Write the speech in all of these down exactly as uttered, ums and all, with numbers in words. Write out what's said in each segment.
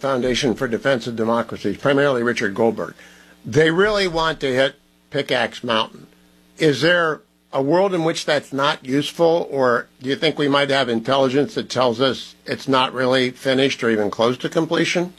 Foundation for Defense of Democracy, primarily Richard Goldberg. They really want to hit Pickaxe Mountain. Is there a world in which that's not useful, or do you think we might have intelligence that tells us it's not really finished or even close to completion?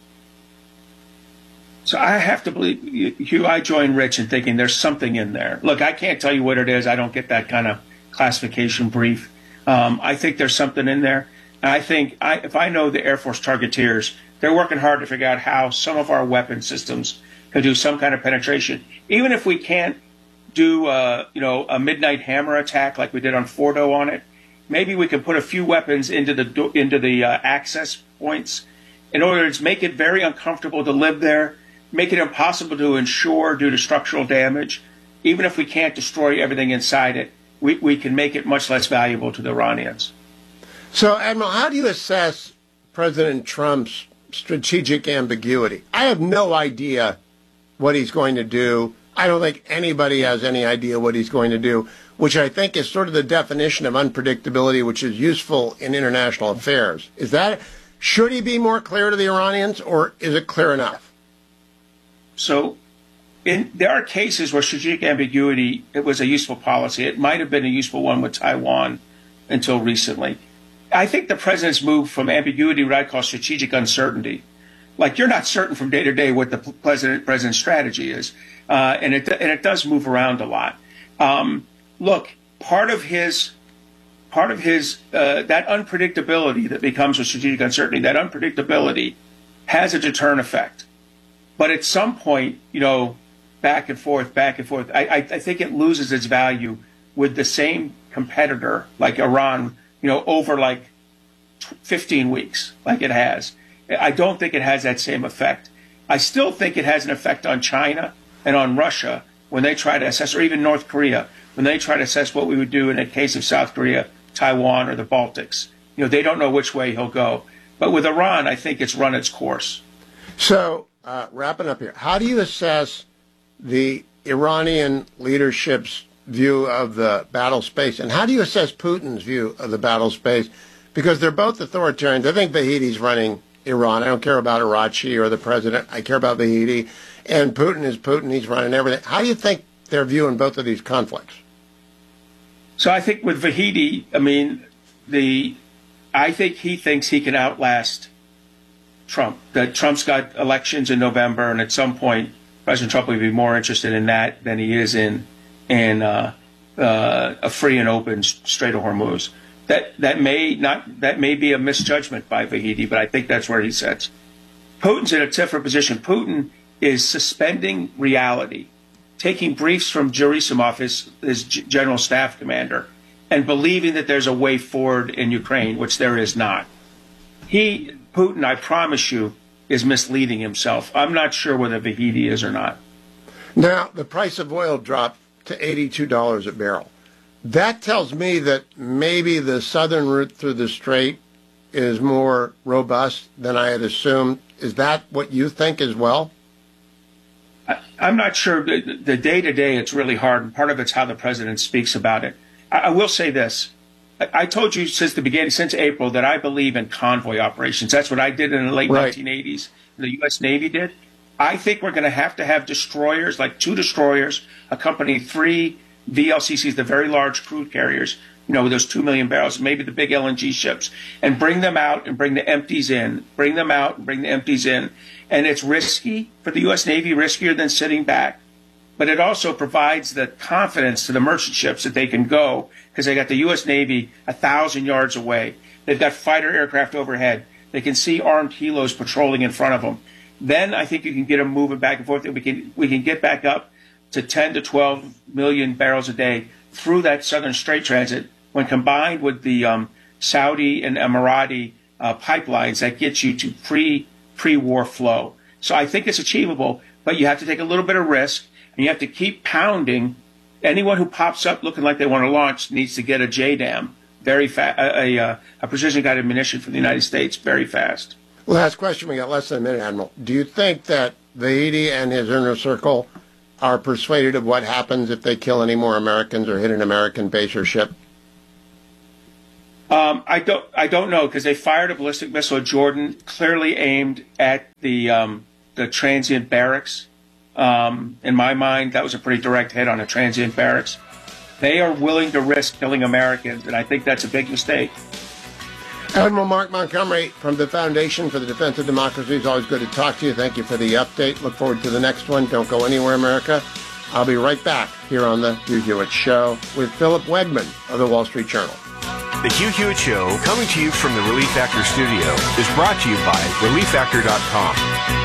So I have to believe, Hugh, I join Rich in thinking there's something in there. Look, I can't tell you what it is. I don't get that kind of classification brief. Um, I think there's something in there. And I think I, if I know the Air Force targeteers, they're working hard to figure out how some of our weapon systems can do some kind of penetration. Even if we can't do uh, you know, a midnight hammer attack like we did on Fordo on it, maybe we can put a few weapons into the into the uh, access points in order to make it very uncomfortable to live there, make it impossible to insure due to structural damage. Even if we can't destroy everything inside it, we, we can make it much less valuable to the Iranians. So, Admiral, how do you assess President Trump's strategic ambiguity? I have no idea what he's going to do. I don't think anybody has any idea what he's going to do, which I think is sort of the definition of unpredictability, which is useful in international affairs. Is that, should he be more clear to the Iranians, or is it clear enough? So in, there are cases where strategic ambiguity, it was a useful policy. It might have been a useful one with Taiwan until recently. I think the president's moved from ambiguity to what I call strategic uncertainty. Like, you're not certain from day to day what the president president's strategy is. Uh, and it and it does move around a lot. Um, look, part of his part of his uh, that unpredictability that becomes a strategic uncertainty, that unpredictability has a deterrent effect. But at some point, you know, back and forth, back and forth, I, I, I think it loses its value with the same competitor, like Iran, you know, over like fifteen weeks, like it has. I don't think it has that same effect. I still think it has an effect on China and on Russia when they try to assess, or even North Korea, when they try to assess what we would do in a case of South Korea, Taiwan, or the Baltics. You know, they don't know which way he'll go. But with Iran, I think it's run its course. So, uh, wrapping up here, how do you assess the Iranian leadership's view of the battle space, and how do you assess Putin's view of the battle space? Because they're both authoritarians. I think Vahedi's running Iran. I don't care about Arachi or the president. I care about Vahedi. And Putin is Putin. He's running everything. How do you think they're viewing both of these conflicts? So I think with Vahedi, I mean, the I think he thinks he can outlast Trump. That Trump's got elections in November, and at some point, President Trump will be more interested in that than he is in in uh, uh, a free and open Strait of Hormuz. That that may not that may be a misjudgment by Vahedi, but I think that's where he sits. Putin's in a different position. Putin is suspending reality, taking briefs from Gerasimov, his, his general staff commander, and believing that there's a way forward in Ukraine, which there is not. He, Putin, I promise you, is misleading himself. I'm not sure whether Vahedi is or not. Now, the price of oil dropped to eighty-two dollars a barrel. That tells me that maybe the southern route through the strait is more robust than I had assumed. Is that what you think as well? I, I'm not sure. The day-to-day, it's really hard, and part of it's how the president speaks about it. I, I will say this. I, I told you since the beginning, since April, that I believe in convoy operations. That's what I did in the late right. nineteen eighties. The U S Navy did. I think we're going to have to have destroyers, like two destroyers, accompany three V L C Cs, the very large crude carriers, you know, with those two million barrels, maybe the big L N G ships, and bring them out and bring the empties in, bring them out and bring the empties in. And it's risky for the U S Navy, riskier than sitting back. But it also provides the confidence to the merchant ships that they can go because they got the U S Navy a thousand yards away. They've got fighter aircraft overhead. They can see armed helos patrolling in front of them. Then I think you can get them moving back and forth. And we can we can get back up to ten to twelve million barrels a day through that southern strait transit when combined with the um, Saudi and Emirati uh, pipelines that get you to pre, pre-war flow. So I think it's achievable, but you have to take a little bit of risk, and you have to keep pounding. Anyone who pops up looking like they want to launch needs to get a J DAM, very fa- a, a, a precision-guided munition from the United States, very fast. Last question. We got less than a minute, Admiral. Do you think that Vahedi and his inner circle are persuaded of what happens if they kill any more Americans or hit an American base or ship? Um, I don't. I don't know because they fired a ballistic missile at Jordan, clearly aimed at the um, the transient barracks. Um, in my mind, that was a pretty direct hit on a transient barracks. They are willing to risk killing Americans, and I think that's a big mistake. Admiral Mark Montgomery from the Foundation for the Defense of Democracy. It's always good to talk to you. Thank you for the update. Look forward to the next one. Don't go anywhere, America. I'll be right back here on the Hugh Hewitt Show with Philip Wegman of the Wall Street Journal. The Hugh Hewitt Show, coming to you from the Relief Factor studio, is brought to you by relief factor dot com.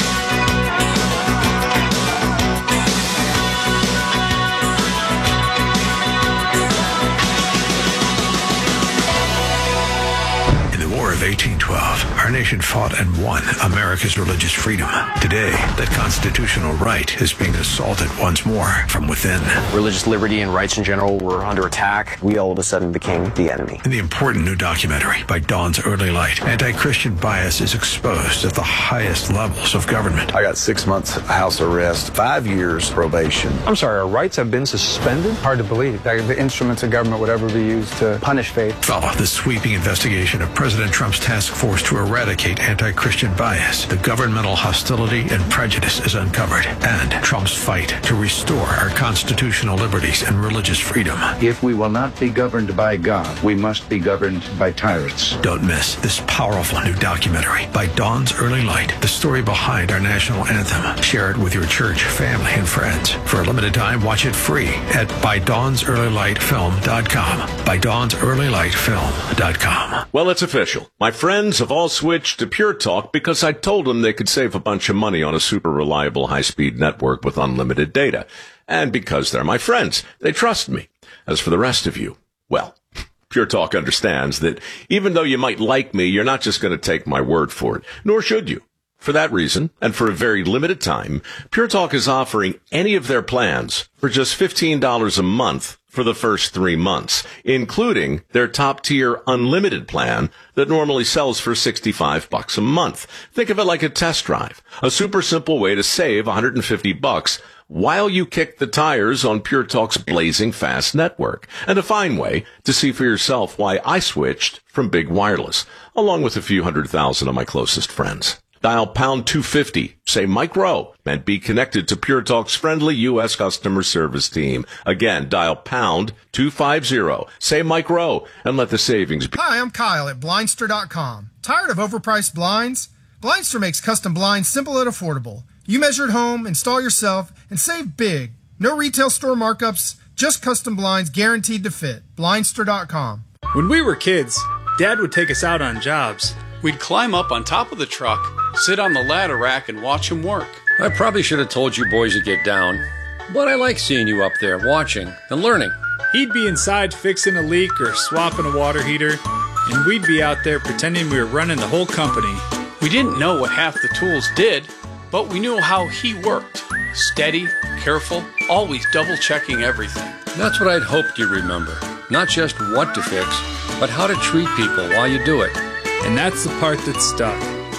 Of eighteen twelve, our nation fought and won America's religious freedom. Today, that constitutional right is being assaulted once more from within. Religious liberty and rights in general were under attack. We all of a sudden became the enemy. In the important new documentary by Dawn's Early Light, anti-Christian bias is exposed at the highest levels of government. I got six months house arrest, five years probation. I'm sorry, our rights have been suspended? Hard to believe that the instruments of government would ever be used to punish faith. Follow the sweeping investigation of President Trump's task force to eradicate anti-Christian bias. The governmental hostility and prejudice is uncovered, and Trump's fight to restore our constitutional liberties and religious freedom. If we will not be governed by God, we must be governed by tyrants. Don't miss this powerful new documentary by Dawn's Early Light, the story behind our national anthem. Share it with your church, family, and friends. For a limited time, watch it free at by dawns early light film dot com. by dawns early light film dot com. Well, it's official. My friends have all switched to Pure Talk because I told them they could save a bunch of money on a super reliable high-speed network with unlimited data. And because they're my friends, they trust me. As for the rest of you, well, Pure Talk understands that even though you might like me, you're not just going to take my word for it, nor should you. For that reason, and for a very limited time, Pure Talk is offering any of their plans for just fifteen dollars a month for the first three months, including their top-tier unlimited plan that normally sells for sixty-five bucks a month. Think of it like a test drive, a super simple way to save one hundred fifty bucks while you kick the tires on Pure Talk's blazing fast network, and a fine way to see for yourself why I switched from big wireless, along with a few hundred thousand of my closest friends. Dial pound two fifty, say Mike Rowe, and be connected to Pure Talk's friendly U S customer service team. Again, dial pound two fifty, say Mike Rowe, and let the savings be. Hi, I'm Kyle at Blindster dot com. Tired of overpriced blinds? Blindster makes custom blinds simple and affordable. You measure at home, install yourself, and save big. No retail store markups, just custom blinds guaranteed to fit. Blindster dot com. When we were kids, Dad would take us out on jobs. We'd climb up on top of the truck, sit on the ladder rack, and watch him work. I probably should have told you boys to get down, but I like seeing you up there watching and learning. He'd be inside fixing a leak or swapping a water heater, and we'd be out there pretending we were running the whole company. We didn't know what half the tools did, but we knew how he worked. Steady, careful, always double-checking everything. That's what I'd hoped you'd remember. Not just what to fix, but how to treat people while you do it. And that's the part that stuck.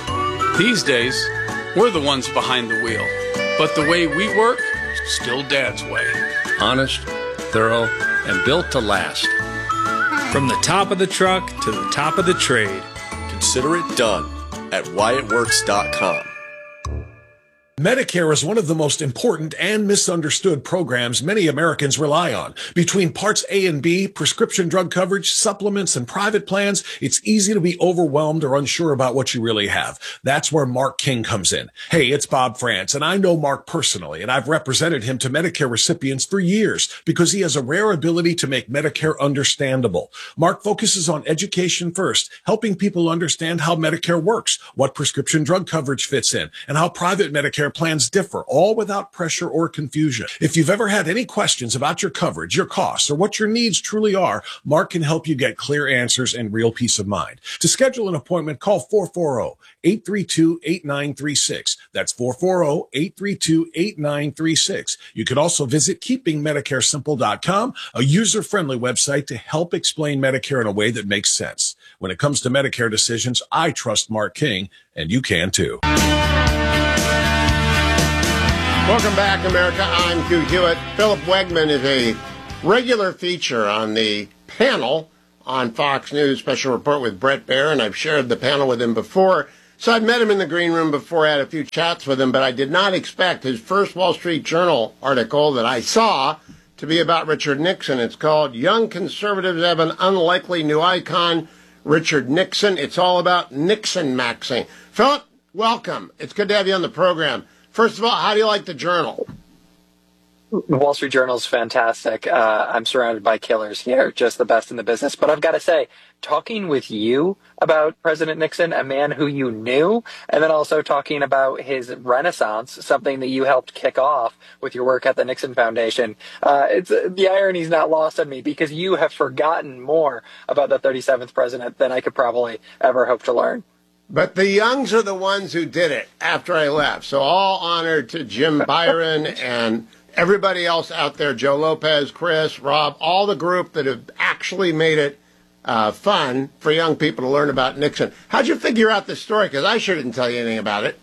These days, we're the ones behind the wheel. But the way we work, still Dad's way. Honest, thorough, and built to last. From the top of the truck to the top of the trade. Consider it done at Wyatt Works dot com. Medicare is one of the most important and misunderstood programs many Americans rely on. Between Parts A and B, prescription drug coverage, supplements, and private plans, it's easy to be overwhelmed or unsure about what you really have. That's where Mark King comes in. Hey, it's Bob France, and I know Mark personally, and I've represented him to Medicare recipients for years because he has a rare ability to make Medicare understandable. Mark focuses on education first, helping people understand how Medicare works, what prescription drug coverage fits in, and how private Medicare plans differ, all without pressure or confusion. If you've ever had any questions about your coverage, your costs, or what your needs truly are, Mark can help you get clear answers and real peace of mind. To schedule an appointment, call four four zero, eight three two, eight nine three six. That's four four zero, eight three two, eight nine three six. You can also visit keeping medicare simple dot com, a user-friendly website to help explain Medicare in a way that makes sense. When it comes to Medicare decisions, I trust Mark King, and you can too. Welcome back, America. I'm Hugh Hewitt. Philip Wegman is a regular feature on the panel on Fox News Special Report with Bret Baier, and I've shared the panel with him before. So I'd met him in the green room before, I had a few chats with him, but I did not expect his first Wall Street Journal article that I saw to be about Richard Nixon. It's called Young Conservatives Have an Unlikely New Icon, Richard Nixon. It's all about Nixon-maxing. Philip, welcome. It's good to have you on the program. First of all, how do you like the Journal? The Wall Street Journal is fantastic. Uh, I'm surrounded by killers here, just the best in the business. But I've got to say, talking with you about President Nixon, a man who you knew, and then also talking about his renaissance, something that you helped kick off with your work at the Nixon Foundation, uh, it's the irony is not lost on me because you have forgotten more about the thirty-seventh president than I could probably ever hope to learn. But the Youngs are the ones who did it after I left. So all honor to Jim Byron and everybody else out there, Joe Lopez, Chris, Rob, all the group that have actually made it uh, fun for young people to learn about Nixon. How'd you figure out this story? Because I sure didn't tell you anything about it.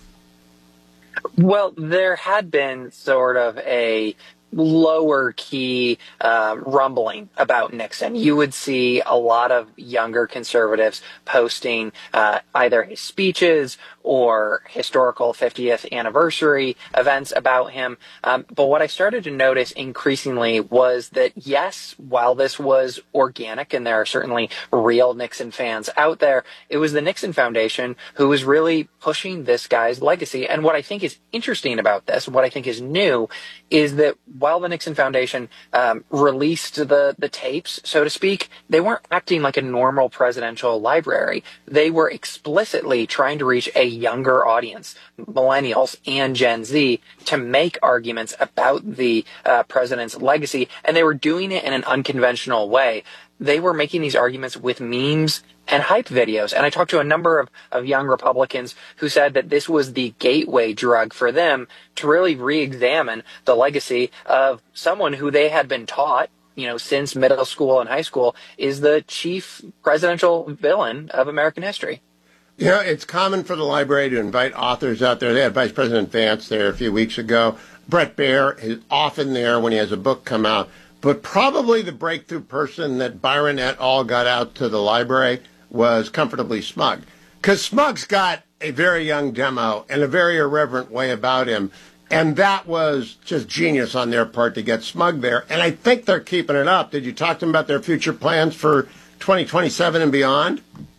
Well, there had been sort of a lower key uh, rumbling about Nixon. You would see a lot of younger conservatives posting uh, either his speeches or historical fiftieth anniversary events about him. Um, but what I started to notice increasingly was that, yes, while this was organic and there are certainly real Nixon fans out there, it was the Nixon Foundation who was really pushing this guy's legacy. And what I think is interesting about this, what I think is new, is that while the Nixon Foundation um, released the, the tapes, so to speak, they weren't acting like a normal presidential library. They were explicitly trying to reach a younger audience, millennials and Gen Z, to make arguments about the uh, president's legacy. And they were doing it in an unconventional way. They were making these arguments with memes and hype videos. And I talked to a number of, of young Republicans who said that this was the gateway drug for them to really re-examine the legacy of someone who they had been taught, you know, since middle school and high school is the chief presidential villain of American history. You know, it's common for the library to invite authors out there. They had Vice President Vance there a few weeks ago. Bret Baier is often there when he has a book come out. But probably the breakthrough person that Byron et al. Got out to the library was Comfortably Smug. Because Smug's got a very young demo and a very irreverent way about him. And that was just genius on their part to get Smug there. And I think they're keeping it up. Did you talk to them about their future plans for twenty twenty-seven and beyond?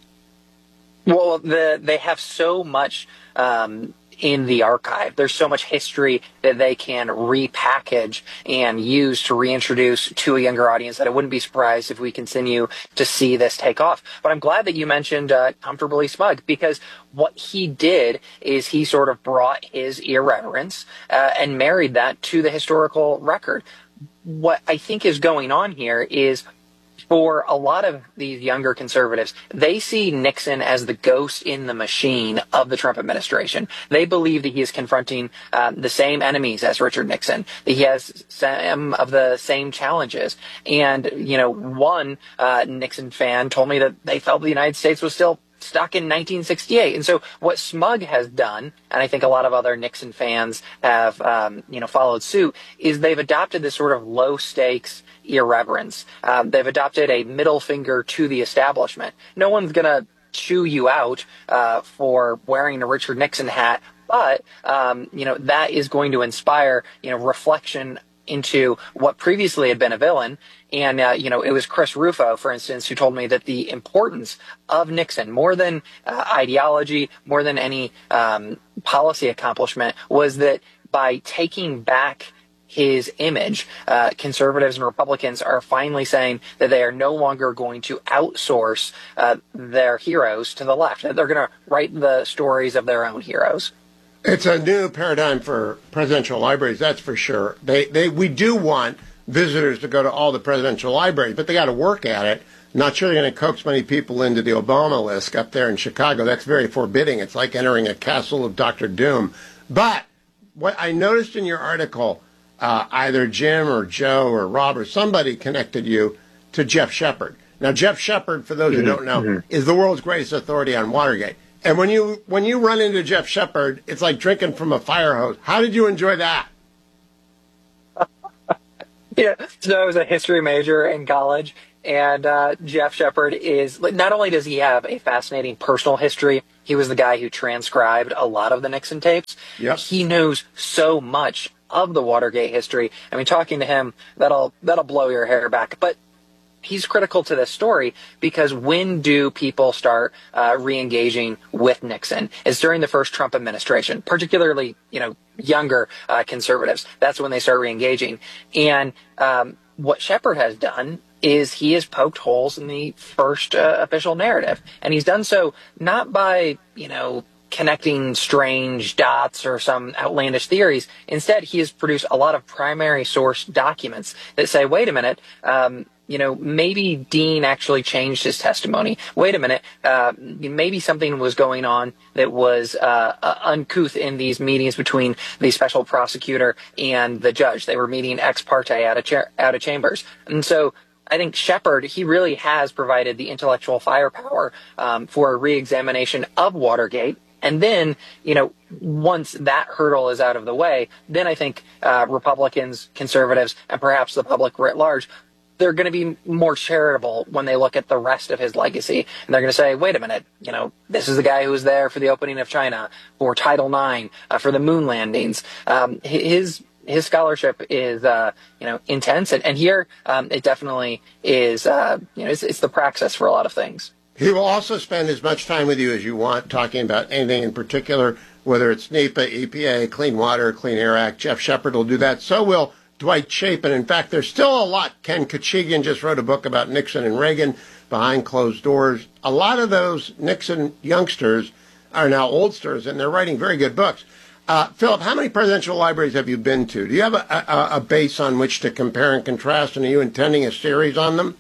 Well, the, they have so much um, in the archive. There's so much history that they can repackage and use to reintroduce to a younger audience that I wouldn't be surprised if we continue to see this take off. But I'm glad that you mentioned uh, Comfortably Smug, because what he did is he sort of brought his irreverence uh, and married that to the historical record. What I think is going on here is, for a lot of these younger conservatives, they see Nixon as the ghost in the machine of the Trump administration. They believe that he is confronting uh, the same enemies as Richard Nixon, that he has some of the same challenges. And, you know, one uh, Nixon fan told me that they felt the United States was still stuck in nineteen sixty-eight. And so what Smug has done, and I think a lot of other Nixon fans have, um, you know, followed suit, is they've adopted this sort of low stakes irreverence. Um, they've adopted a middle finger to the establishment. No one's going to chew you out uh, for wearing a Richard Nixon hat, but, um, you know, that is going to inspire, you know, reflection into what previously had been a villain. And, uh, you know, it was Chris Rufo, for instance, who told me that the importance of Nixon, more than uh, ideology, more than any um, policy accomplishment, was that by taking back his image, uh, conservatives and Republicans are finally saying that they are no longer going to outsource uh, their heroes to the left. That they're going to write the stories of their own heroes. It's a new paradigm for presidential libraries, that's for sure. They, they, we do want visitors to go to all the presidential libraries, but they got to work at it. Not sure they're going to coax many people into the Obama list up there in Chicago. That's very forbidding. It's like entering a castle of Doctor Doom. But what I noticed in your article, uh, either Jim or Joe or Rob or somebody connected you to Jeff Shepard. Now, Jeff Shepard, for those mm-hmm. who don't know, mm-hmm. is the world's greatest authority on Watergate. And when you when you run into Jeff Shepard, it's like drinking from a fire hose. How did you enjoy that? Yeah, so I was a history major in college, And uh, Jeff Shepard is, not only does he have a fascinating personal history, he was the guy who transcribed a lot of the Nixon tapes. Yep. He knows so much of the Watergate history. I mean, talking to him, that'll that'll blow your hair back. But he's critical to this story because when do people start uh, re-engaging with Nixon? It's during the first Trump administration, particularly, you know, younger uh, conservatives. That's when they start re-engaging. And um, what Shepard has done is he has poked holes in the first uh, official narrative. And he's done so not by, you know, connecting strange dots or some outlandish theories. Instead, he has produced a lot of primary source documents that say, wait a minute, um, you know, maybe Dean actually changed his testimony. Wait a minute, uh, maybe something was going on that was uh, uh, uncouth in these meetings between the special prosecutor and the judge. They were meeting ex parte out of, cha- out of chambers. And so I think Shepard, he really has provided the intellectual firepower um, for a reexamination of Watergate. And then, you know, once that hurdle is out of the way, then I think uh, Republicans, conservatives, and perhaps the public writ large, they're going to be more charitable when they look at the rest of his legacy. And they're going to say, wait a minute, you know, this is the guy who was there for the opening of China, for Title nine, uh, for the moon landings. Um, his his scholarship is, uh, you know, intense. And, and here um, it definitely is, uh, you know, it's, it's the praxis for a lot of things. He will also spend as much time with you as you want talking about anything in particular, whether it's NEPA, E P A, Clean Water, Clean Air Act. Jeff Shepard will do that. So will Dwight Chapin. In fact, there's still a lot. Ken Kachigian just wrote a book about Nixon and Reagan behind closed doors. A lot of those Nixon youngsters are now oldsters, and they're writing very good books. Uh, Philip, how many presidential libraries have you been to? Do you have a, a, a base on which to compare and contrast, and are you intending a series on them?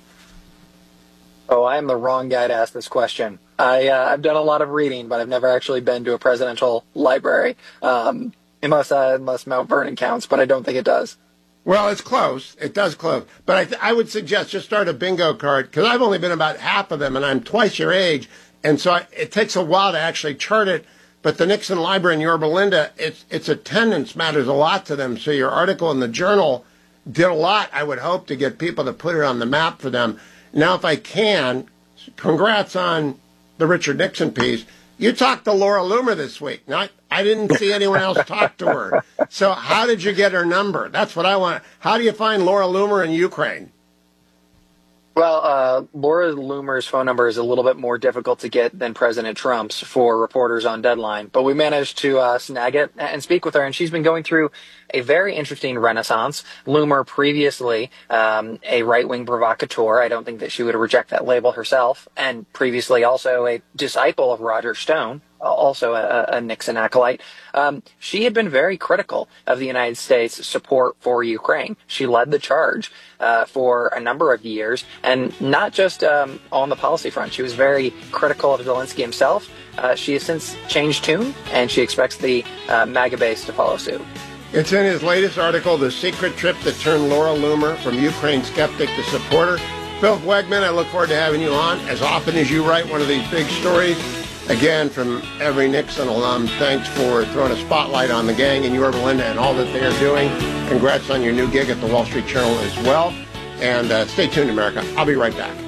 Oh, I am the wrong guy to ask this question. I, uh, I've done a lot of reading, but I've never actually been to a presidential library, um, unless, uh, unless Mount Vernon counts, but I don't think it does. Well, it's close. It does close. But I, th- I would suggest just start a bingo card, because I've only been about half of them, and I'm twice your age, and so I, it takes a while to actually chart it. But the Nixon Library in Yorba Linda, its, its attendance matters a lot to them, so your article in the Journal did a lot, I would hope, to get people to put it on the map for them. Now, if I can, congrats on the Richard Nixon piece. You talked to Laura Loomer this week. Now, I, I didn't see anyone else talk to her. So how did you get her number? That's what I want. How do you find Laura Loomer in Ukraine? Well, uh, Laura Loomer's phone number is a little bit more difficult to get than President Trump's for reporters on Deadline, but we managed to uh, snag it and speak with her, and she's been going through a very interesting renaissance. Loomer, previously um, a right-wing provocateur, I don't think that she would reject that label herself, and previously also a disciple of Roger Stone, also a, a Nixon acolyte. Um, she had been very critical of the United States' support for Ukraine. She led the charge uh, for a number of years, and not just um, on the policy front. She was very critical of Zelensky himself. Uh, she has since changed tune, and she expects the uh, MAGA base to follow suit. It's in his latest article, The Secret Trip That Turned Laura Loomer from Ukraine Skeptic to Supporter. Philip Wegman, I look forward to having you on as often as you write one of these big stories. Again, from every Nixon alum, thanks for throwing a spotlight on the gang in Yorba Linda and all that they are doing. Congrats on your new gig at the Wall Street Journal as well. And uh, stay tuned, America. I'll be right back.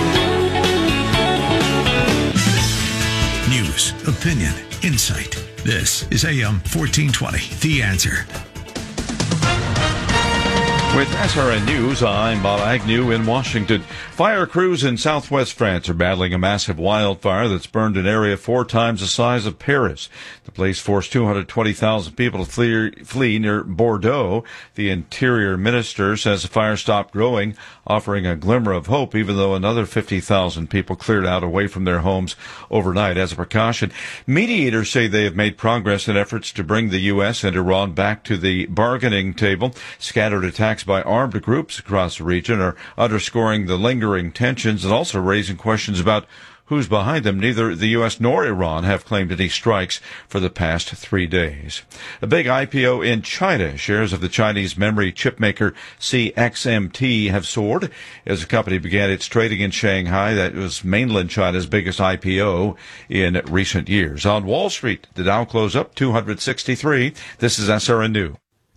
News, opinion, insight. This is A M fourteen twenty, The Answer. With S R N News, I'm Bob Agnew in Washington. Fire crews in southwest France are battling a massive wildfire that's burned an area four times the size of Paris. The blaze forced two hundred twenty thousand people to flee, flee near Bordeaux. The Interior Minister says the fire stopped growing, offering a glimmer of hope, even though another fifty thousand people cleared out away from their homes overnight as a precaution. Mediators say they have made progress in efforts to bring the U S and Iran back to the bargaining table. Scattered attacks by armed groups across the region are underscoring the lingering tensions and also raising questions about who's behind them. Neither the U S nor Iran have claimed any strikes for the past three days. A big I P O in China. Shares of the Chinese memory chip maker C X M T have soared as the company began its trading in Shanghai. That was mainland China's biggest I P O in recent years. On Wall Street, the Dow closed up two hundred sixty-three. This is S R N News.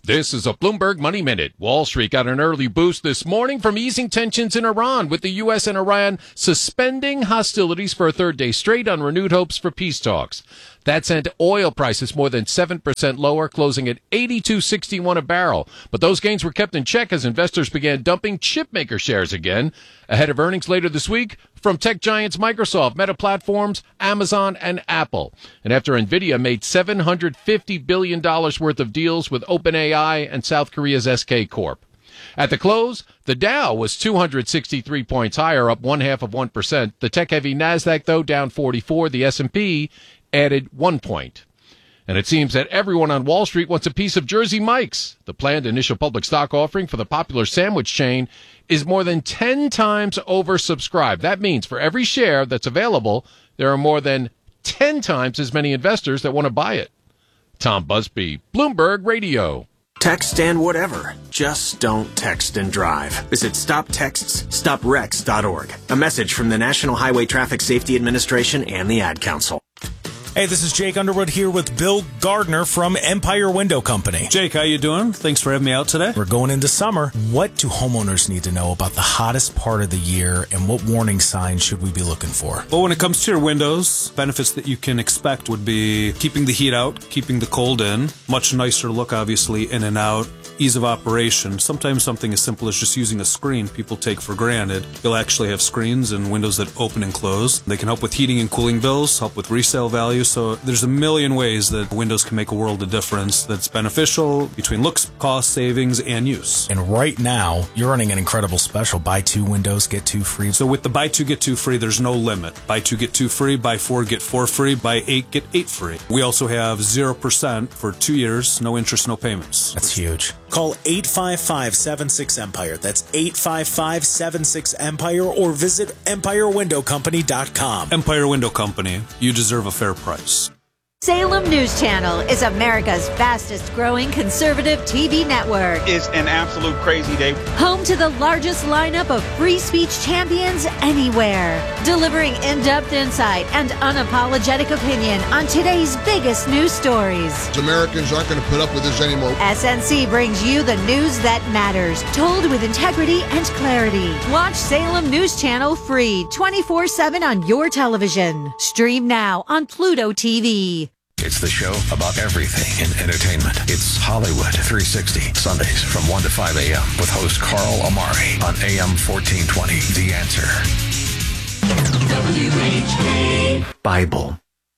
This is a Bloomberg Money Minute. Wall Street got an early boost this morning from easing tensions in Iran, with the U S and Iran suspending hostilities for a third day straight on renewed hopes for peace talks. That sent oil prices more than seven percent lower, closing at eighty-two sixty-one a barrel. But those gains were kept in check as investors began dumping chipmaker shares again ahead of earnings later this week from tech giants Microsoft, Meta Platforms, Amazon, and Apple. And after NVIDIA made seven hundred fifty billion dollars worth of deals with OpenAI and South Korea's S K Corp. At the close, the Dow was two hundred sixty-three points higher, up one half of one percent. The tech-heavy NASDAQ, though, down forty-four. The S and P added one point. And it seems that everyone on Wall Street wants a piece of Jersey Mike's. The planned initial public stock offering for the popular sandwich chain is more than ten times oversubscribed. That means for every share that's available, there are more than ten times as many investors that want to buy it. Tom Busby, Bloomberg Radio. Text and whatever. Just don't text and drive. Visit stop texts stop wrecks dot org. A message from the National Highway Traffic Safety Administration and the Ad Council. Hey, this is Jake Underwood here with Bill Gardner from Empire Window Company. Jake, how you doing? Thanks for having me out today. We're going into summer. What do homeowners need to know about the hottest part of the year, and what warning signs should we be looking for? Well, when it comes to your windows, benefits that you can expect would be keeping the heat out, keeping the cold in, much nicer look, obviously, in and out, ease of operation. Sometimes something as simple as just using a screen people take for granted. You'll actually have screens and windows that open and close. They can help with heating and cooling bills, help with resale value. So there's a million ways that windows can make a world of difference that's beneficial between looks, cost, savings, and use. And right now, you're running an incredible special. Buy two windows, get two free. So with the buy two, get two free, there's no limit. Buy two, get two free. Buy four, get four free. Buy eight, get eight free. We also have zero percent for two years, no interest, no payments. That's huge. Call eight five five, seven six, EMPIRE. That's eight five five, seven six, EMPIRE, or visit empire window company dot com. Empire Window Company. You deserve a fair price. Salem News Channel is America's fastest growing conservative T V network. It's an absolute crazy day. Home to the largest lineup of free speech champions anywhere. Delivering in-depth insight and unapologetic opinion on today's biggest news stories. Americans aren't going to put up with this anymore. S N C brings you the news that matters, told with integrity and clarity. Watch Salem News Channel free twenty-four seven on your television. Stream now on Pluto T V. It's the show about everything in entertainment. It's Hollywood three sixty, Sundays from one to five a.m. with host Carl Amari on A M fourteen twenty. The Answer. W H K Bible.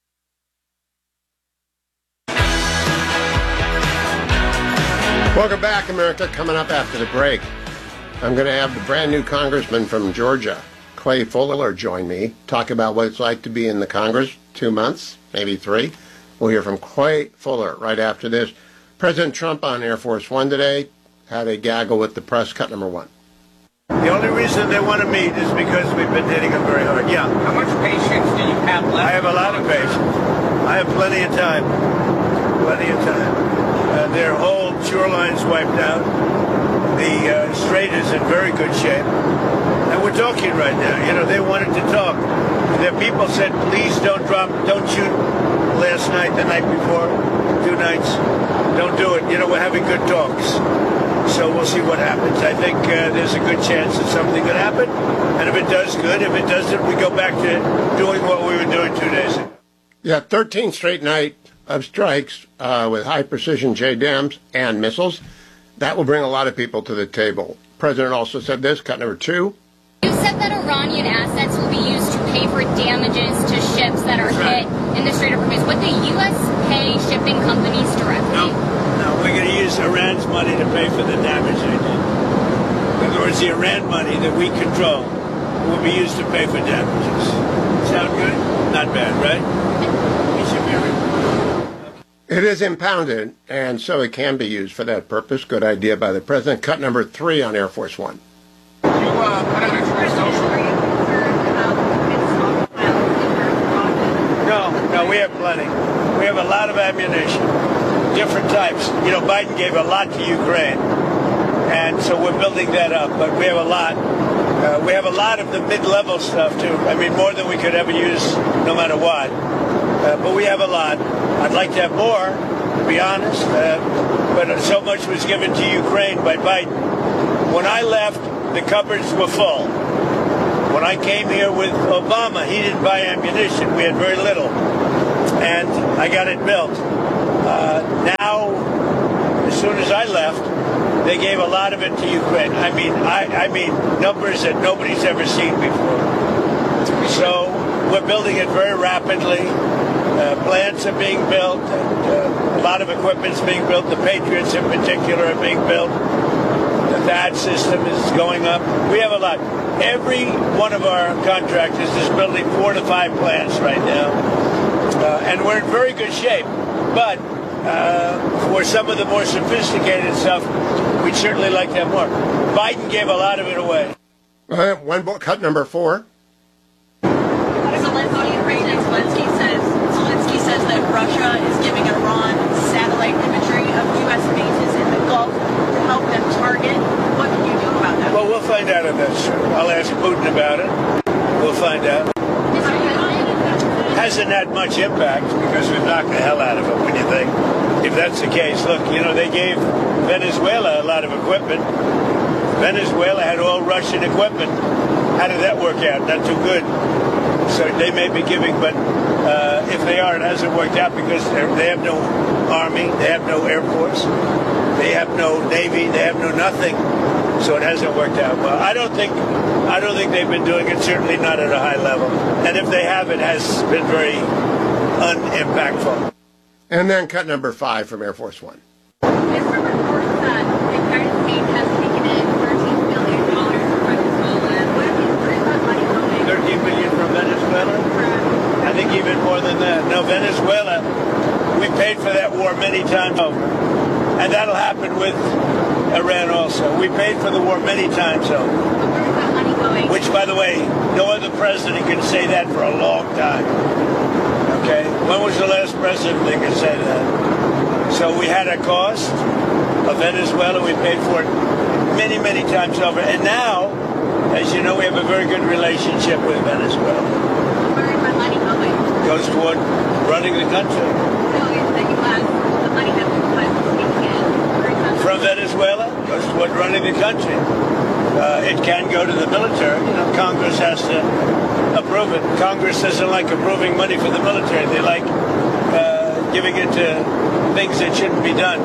Welcome back, America. Coming up after the break, I'm going to have the brand new congressman from Georgia, Clay Fuller, join me, talk about what it's like to be in the Congress, two months, maybe three. We'll hear from Clay Fuller right after this. President Trump on Air Force One today had a gaggle with the press. Cut number one. The only reason they want to meet is because we've been hitting them very hard. Yeah. How much patience do you have left? I have a lot of patience. I have plenty of time. Plenty of time. Uh, their whole shoreline's wiped out. The uh, strait is in very good shape. And we're talking right now. You know, they wanted to talk. Their people said, please don't drop, don't shoot last night, the night before, two nights. Don't do it. You know, we're having good talks. So we'll see what happens. I think uh, there's a good chance that something could happen. And if it does, good. If it doesn't, we go back to doing what we were doing two days ago. Yeah, thirteen straight night of strikes uh, with high-precision J DAMs and missiles. That will bring a lot of people to the table. President also said this, cut number two. You said that Iranian assets will be used to pay for damages to ships that are hit in the Strait of Hormuz. Would the U S pay shipping companies directly? No, no, we're going to use Iran's money to pay for the damage they did. In other words, the Iran money that we control will be used to pay for damages. Sound good? Not bad, right? We should be It is impounded, and so it can be used for that purpose. Good idea by the president. Cut number three on Air Force One. You uh, put out a social. No, no, we have plenty. We have a lot of ammunition, different types. You know, Biden gave a lot to Ukraine, and so we're building that up. But we have a lot. Uh, we have a lot of the mid-level stuff too. I mean, more than we could ever use, no matter what. Uh, but we have a lot. I'd like to have more, to be honest. Uh, but so much was given to Ukraine by Biden. When I left, the cupboards were full. When I came here with Obama, he didn't buy ammunition. We had very little. And I got it built. Uh, now, as soon as I left, they gave a lot of it to Ukraine. I mean, I, I mean, numbers that nobody's ever seen before. So we're building it very rapidly. Uh, plants are being built. And, uh, a lot of equipment's being built. The Patriots in particular are being built. The T H A D system is going up. We have a lot. Every one of our contractors is building four to five plants right now. Uh, and we're in very good shape. But uh, for some of the more sophisticated stuff, we'd certainly like to have more. Biden gave a lot of it away. Uh, one book, cut number four. Zelensky, President Zelensky says, Zelensky says that Russia is giving Iran satellite imagery of U S bases in the Gulf to help them target. What can you do about that? Well, we'll find out if that's true. I'll ask Putin about it. We'll find out. Hasn't had much impact because we've knocked the hell out of it. When you think, if that's the case, look, you know, they gave Venezuela a lot of equipment. Venezuela had all Russian equipment. How did that work out? Not too good. So they may be giving, but uh, if they are, it hasn't worked out because they have no army, they have no air force, they have no navy, they have no nothing. So it hasn't worked out well. I don't think, I don't think they've been doing it. Certainly not at a high level. And if they have, it has been very unimpactful. And then cut number five from Air Force One. There's some reports that the United States has taken in thirteen billion dollars from Venezuela. What if you put that money going? thirteen billion dollars from Venezuela? I think even more than that. No, Venezuela, we paid for that war many times over. And that'll happen with Iran also. We paid for the war many times over. Where's that money going? Which, by the way, no other president can say that for a long time. Okay? When was the last president that could say that? So we had a cost of Venezuela. We paid for it many, many times over. And now, as you know, we have a very good relationship with Venezuela. Where is that money going? Goes toward running the country. No, it's the U S. The money that we put taking in. Where is that From Venezuela, goes toward running the country. Uh, it can go to the military. You know, Congress has to approve it. Congress doesn't like approving money for the military. They like uh, giving it to things that shouldn't be done.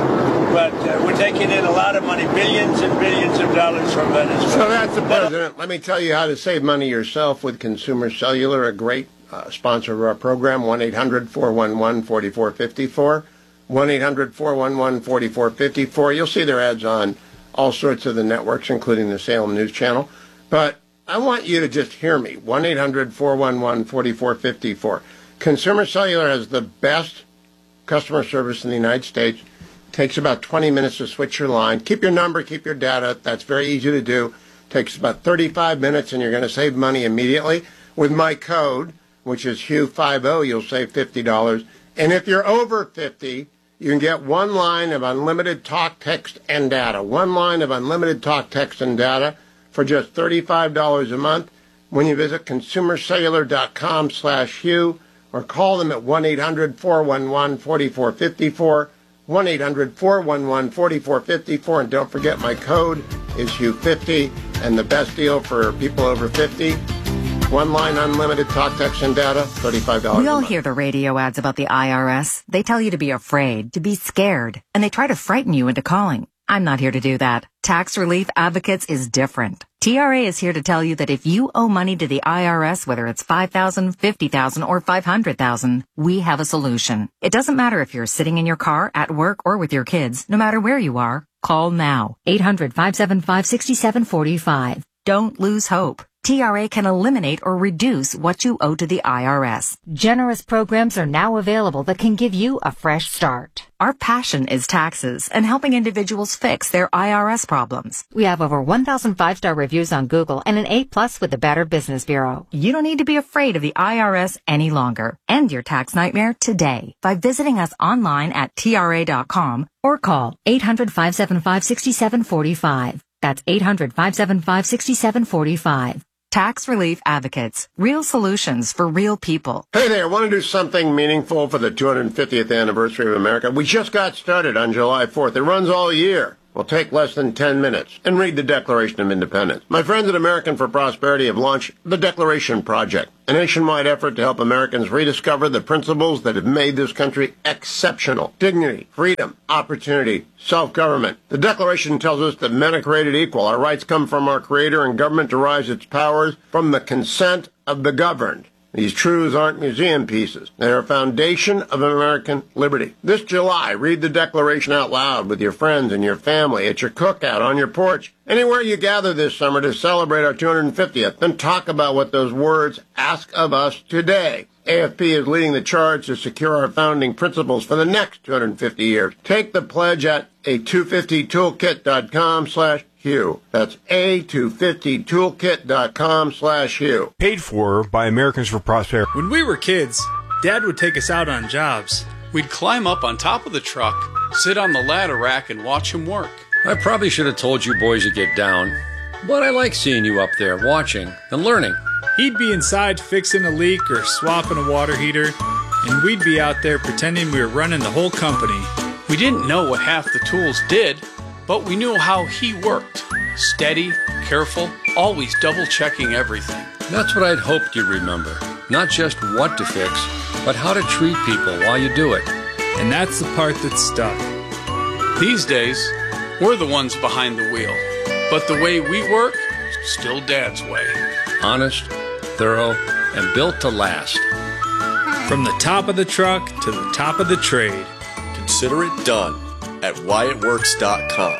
But uh, we're taking in a lot of money, billions and billions of dollars from Venezuela. So that's the president. Let me tell you how to save money yourself with Consumer Cellular, a great uh, sponsor of our program, one eight hundred four one one four four five four, one eight hundred four one one four four five four. You'll see their ads on all sorts of the networks, including the Salem News Channel. But I want you to just hear me, one eight hundred four one one four four five four. Consumer Cellular has the best customer service in the United States. Takes about twenty minutes to switch your line. Keep your number, keep your data. That's very easy to do. Takes about thirty-five minutes, and you're going to save money immediately. With my code, which is Hugh fifty, you'll save fifty dollars. And if you're over fifty, you can get one line of unlimited talk, text, and data. One line of unlimited talk, text, and data for just thirty-five dollars a month when you visit consumercellular.com slash Hugh or call them at one eight hundred four one one four four five four. one eight hundred four one one four four five four, and don't forget my code is Hugh fifty, and the best deal for people over fifty, one line unlimited talk, text, and data, thirty-five dollars We all a month. hear the radio ads about the I R S. They tell you to be afraid, to be scared, and they try to frighten you into calling. I'm not here to do that. Tax Relief Advocates is different. T R A is here to tell you that if you owe money to the I R S, whether it's five thousand dollars, fifty thousand dollars, or five hundred thousand dollars, we have a solution. It doesn't matter if you're sitting in your car, at work, or with your kids. No matter where you are, call now. eight hundred five seven five six seven four five. Don't lose hope. T R A can eliminate or reduce what you owe to the I R S. Generous programs are now available that can give you a fresh start. Our passion is taxes and helping individuals fix their I R S problems. We have over one thousand five-star reviews on Google and an A plus with the Better Business Bureau. You don't need to be afraid of the I R S any longer. End your tax nightmare today by visiting us online at T R A dot com or call eight hundred five seven five six seven four five. That's eight hundred five seven five six seven four five. Tax Relief Advocates. Real solutions for real people. Hey there, want to do something meaningful for the two hundred fiftieth anniversary of America? We just got started on July fourth. It runs all year. Will take less than ten minutes and read the Declaration of Independence. My friends at American for Prosperity have launched the Declaration Project, a nationwide effort to help Americans rediscover the principles that have made this country exceptional. Dignity, freedom, opportunity, self-government. The Declaration tells us that men are created equal. Our rights come from our Creator, and government derives its powers from the consent of the governed. These truths aren't museum pieces. They are a foundation of American liberty. This July, read the Declaration out loud with your friends and your family, at your cookout, on your porch, anywhere you gather this summer to celebrate our two hundred fiftieth. Then talk about what those words ask of us today. A F P is leading the charge to secure our founding principles for the next two hundred fifty years. Take the pledge at a two fifty toolkit dot com slash Hugh. That's a two fifty toolkit dot com slash Hugh. Paid for by Americans for Prosperity. When we were kids, Dad would take us out on jobs. We'd climb up on top of the truck, sit on the ladder rack, and watch him work. I probably should have told you boys to get down, but I like seeing you up there watching and learning. He'd be inside fixing a leak or swapping a water heater, and we'd be out there pretending we were running the whole company. We didn't know what half the tools did, but we knew how he worked. Steady, careful, always double-checking everything. That's what I'd hoped you'd remember. Not just what to fix, but how to treat people while you do it. And that's the part that stuck. These days, we're the ones behind the wheel. But the way we work, still Dad's way. Honest, thorough, and built to last. From the top of the truck to the top of the trade. Consider it done at Wyatt Works dot com.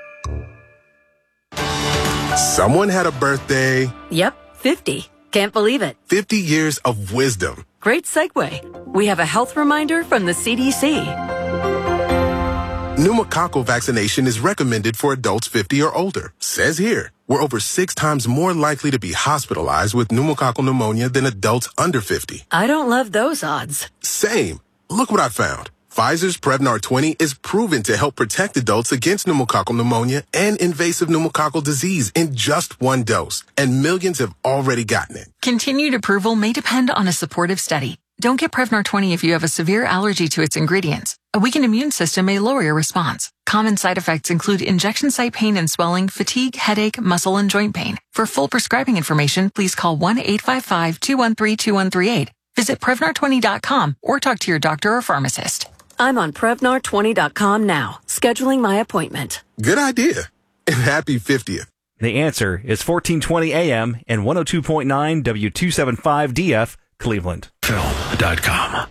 Someone had a birthday. Yep, fifty. Can't believe it. fifty years of wisdom. Great segue. We have a health reminder from the C D C. Pneumococcal vaccination is recommended for adults fifty or older. Says here, we're over six times more likely to be hospitalized with pneumococcal pneumonia than adults under fifty. I don't love those odds. Same. Look what I found. Pfizer's Prevnar twenty is proven to help protect adults against pneumococcal pneumonia and invasive pneumococcal disease in just one dose, and millions have already gotten it. Continued approval may depend on a supportive study. Don't get Prevnar twenty if you have a severe allergy to its ingredients. A weakened immune system may lower your response. Common side effects include injection site pain and swelling, fatigue, headache, muscle, and joint pain. For full prescribing information, please call one eight five five, two one three, two one three eight. Visit Prevnar twenty dot com or talk to your doctor or pharmacist. I'm on Prevnar twenty dot com now, scheduling my appointment. Good idea. And happy fiftieth. The answer is fourteen twenty A M and one oh two point nine W two seventy-five D F, Cleveland. Film dot com.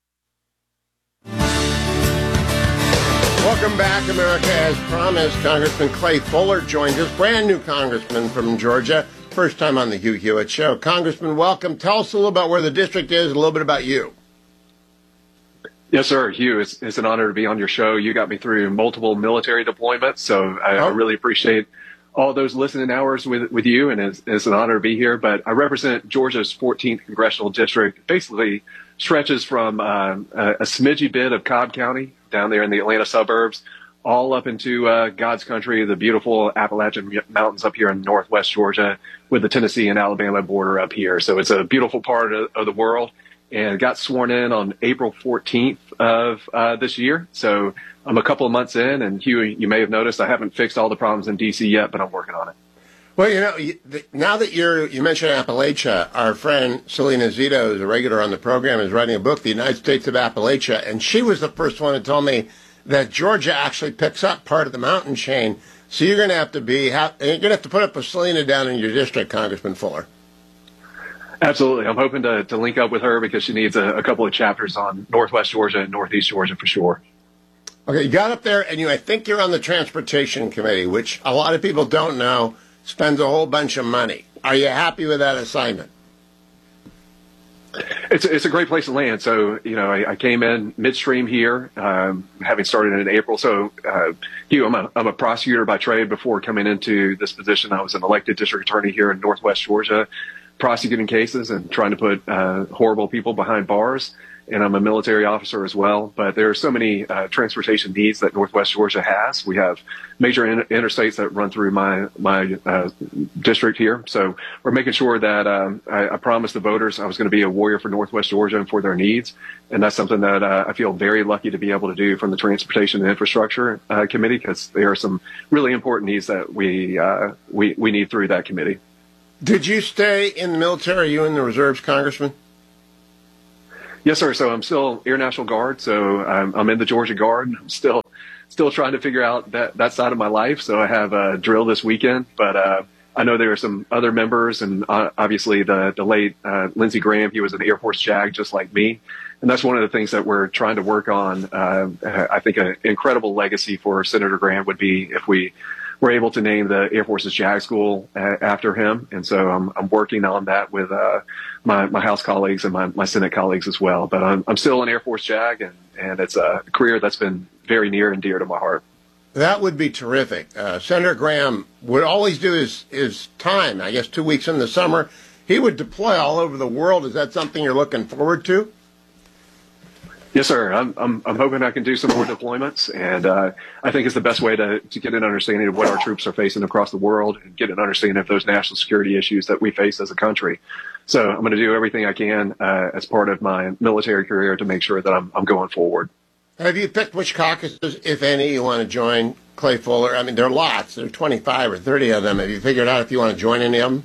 Welcome back, America. As promised, Congressman Clay Fuller joins us, brand new congressman from Georgia. First time on the Hugh Hewitt Show. Congressman, welcome. Tell us a little about where the district is, a little bit about you. Yes, sir. Hugh, it's, it's an honor to be on your show. You got me through multiple military deployments, so I, oh. I really appreciate all those listening hours with with you, and it's, it's an honor to be here. But I represent Georgia's fourteenth congressional district. Basically stretches from uh, a, a smidgy bit of Cobb County down there in the Atlanta suburbs, all up into uh, God's country, the beautiful Appalachian Mountains up here in northwest Georgia, with the Tennessee and Alabama border up here. So it's a beautiful part of, of the world. And got sworn in on April fourteenth of uh, this year. So I'm a couple of months in, and Hugh, you may have noticed I haven't fixed all the problems in D C yet, but I'm working on it. Well, you know, now that you're, you mentioned Appalachia, our friend Selena Zito, who's a regular on the program, is writing a book, The United States of Appalachia, and she was the first one to tell me that Georgia actually picks up part of the mountain chain. So you're going to have to be, you're going to have to put up with Selena down in your district, Congressman Fuller. Absolutely. I'm hoping to, to link up with her because she needs a, a couple of chapters on Northwest Georgia and Northeast Georgia for sure. Okay, you got up there, and you, I think you're on the Transportation Committee, which a lot of people don't know spends a whole bunch of money. Are you happy with that assignment? It's it's a great place to land. So, you know, I, I came in midstream here, um, having started in April. So, uh, Hugh, I'm a, I'm a prosecutor by trade. Before coming into this position, I was an elected district attorney here in Northwest Georgia, prosecuting cases and trying to put uh, horrible people behind bars. and I'm a military officer as well. But there are so many uh, transportation needs that Northwest Georgia has. We have major in- interstates that run through my my uh, district here. So we're making sure that um, I, I promised the voters I was going to be a warrior for Northwest Georgia and for their needs. And that's something that uh, I feel very lucky to be able to do from the Transportation and Infrastructure uh, Committee, because there are some really important needs that we uh, we we need through that committee. Did you stay in the military? Are you in the reserves, Congressman? Yes, sir. So I'm still Air National Guard. So I'm, I'm in the Georgia Guard. I'm still still trying to figure out that, that side of my life. So I have a drill this weekend, but uh, I know there are some other members, and uh, obviously the, the late uh, Lindsey Graham, he was an Air Force JAG just like me. And that's one of the things that we're trying to work on. Uh, I think an incredible legacy for Senator Graham would be if we were able to name the Air Force's JAG School uh, after him. And so I'm, I'm working on that with uh, my, my House colleagues and my, my Senate colleagues as well. But I'm, I'm still an Air Force JAG, and, and it's a career that's been very near and dear to my heart. That would be terrific. Uh, Senator Graham would always do his, his time, I guess two weeks in the summer. He would deploy all over the world. Is that something you're looking forward to? Yes, sir. I'm, I'm, I'm hoping I can do some more deployments, and uh, I think it's the best way to, to get an understanding of what our troops are facing across the world and get an understanding of those national security issues that we face as a country. So I'm going to do everything I can uh, as part of my military career to make sure that I'm, I'm going forward. Have you picked which caucuses, if any, you want to join, Clay Fuller? I mean, there are lots. There are twenty-five or thirty of them. Have you figured out if you want to join any of them?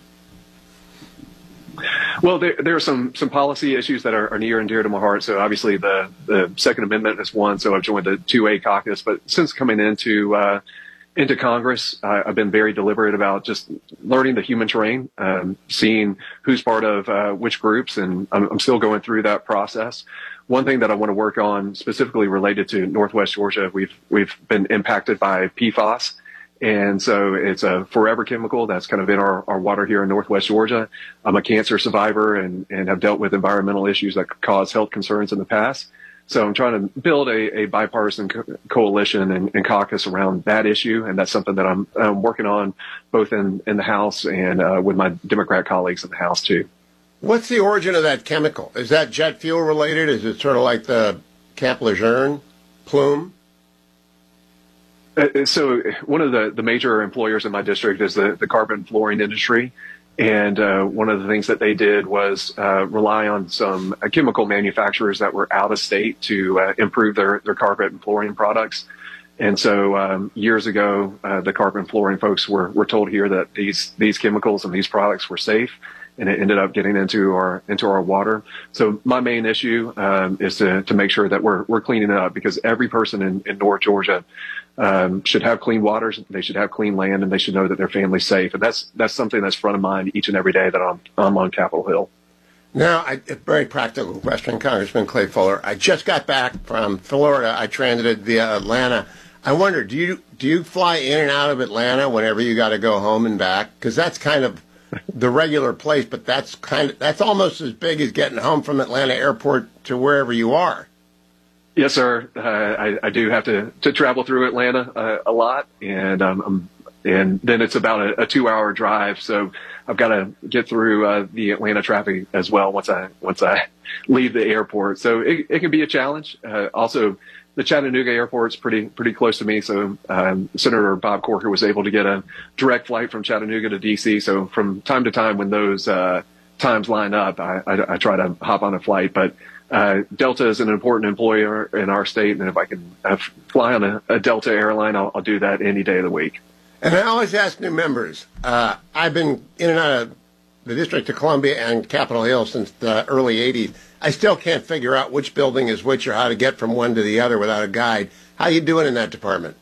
Well, there, there are some, some policy issues that are, are near and dear to my heart. So obviously the, the Second Amendment is one. So I've joined the two A caucus. But since coming into uh, into Congress, uh, I've been very deliberate about just learning the human terrain, um, seeing who's part of uh, which groups, and I'm, I'm still going through that process. One thing that I want to work on specifically related to Northwest Georgia, we've we've been impacted by P FAS. And so it's a forever chemical that's kind of in our, our water here in Northwest Georgia. I'm a cancer survivor and, and have dealt with environmental issues that could cause health concerns in the past. So I'm trying to build a, a bipartisan co- coalition and, and caucus around that issue. And that's something that I'm, I'm working on both in, in the House and uh, with my Democrat colleagues in the House, too. What's the origin of that chemical? Is that jet fuel related? Is it sort of like the Camp Lejeune plume? Uh, so one of the, the major employers in my district is the, the carpet and flooring industry. And uh, one of the things that they did was uh, rely on some uh, chemical manufacturers that were out of state to uh, improve their, their carpet and flooring products. And so um, years ago, uh, the carpet and flooring folks were, were told here that these these chemicals and these products were safe, and it ended up getting into our into our water. So my main issue um, is to, to make sure that we're we're cleaning it up, because every person in, in North Georgia um, should have clean waters, they should have clean land, and they should know that their family's safe. And that's that's something that's front of mind each and every day that I'm I'm on Capitol Hill. Now, I, a very practical question, Congressman Clay Fuller. I just got back from Florida. I transited via Atlanta. I wonder, do you do you fly in and out of Atlanta whenever you got to go home and back? Because that's kind of the regular place, but that's kind of that's almost as big as getting home from Atlanta Airport to wherever you are. Yes, sir. Uh, I, I do have to, to travel through Atlanta uh, a lot, and um, I'm, and then it's about a, a two-hour drive. So I've got to get through uh, the Atlanta traffic as well once I once I leave the airport. So it, it can be a challenge. Uh, also, the Chattanooga airport's pretty pretty close to me, so um, Senator Bob Corker was able to get a direct flight from Chattanooga to D C. So from time to time, when those uh, times line up, I, I, I try to hop on a flight. But uh, Delta is an important employer in our state, and if I can uh, fly on a, a Delta airline, I'll, I'll do that any day of the week. And I always ask new members. Uh, I've been in and out of the District of Columbia and Capitol Hill since the early eighties. I still can't figure out which building is which or how to get from one to the other without a guide. How you doing in that department?